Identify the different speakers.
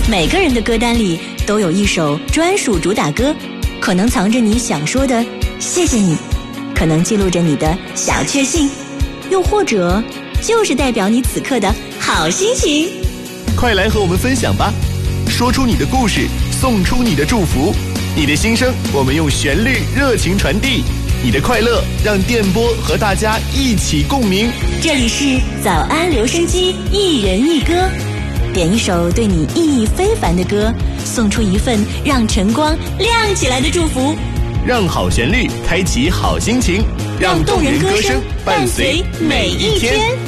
Speaker 1: 每个人的歌单里都有一首专属主打歌，可能藏着你想说的谢谢你，可能记录着你的小确幸，又或者就是代表你此刻的好心情。
Speaker 2: 快来和我们分享吧，说出你的故事，送出你的祝福，你的心声我们用旋律热情传递，你的快乐让电波和大家一起共鸣。
Speaker 1: 这里是早安留声机，一人一歌，点一首对你意义非凡的歌，送出一份让晨光亮起来的祝福，
Speaker 2: 让好旋律开启好心情，让动人歌声伴随每一天。